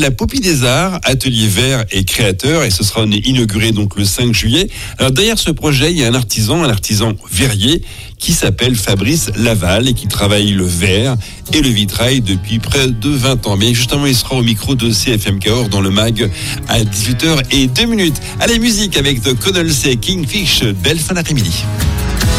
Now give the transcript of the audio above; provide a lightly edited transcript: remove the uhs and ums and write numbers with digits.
la Popie des Arts, atelier vert et créateur, et ce sera inauguré donc le 5 juillet. Alors derrière ce projet, il y a un artisan verrier qui s'appelle Fabrice Laval et qui travaille le verre et le vitrail depuis près de 20 ans. Mais justement, il sera au micro de CFM Cahors dans le mag à 18h02. Allez, musique avec The Connells et Kingfish. Belle fin d'après-midi.